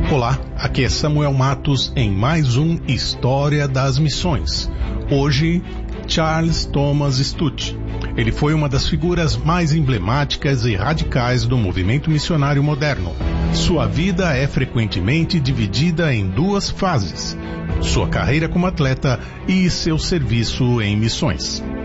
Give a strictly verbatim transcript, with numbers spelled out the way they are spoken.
Olá, aqui é Samuel Matos em mais um História das Missões. Hoje, Charles Thomas Stutt. Ele foi uma das figuras mais emblemáticas e radicais do movimento missionário moderno. Sua vida é frequentemente dividida em duas fases: sua carreira como atleta e seu serviço em missões.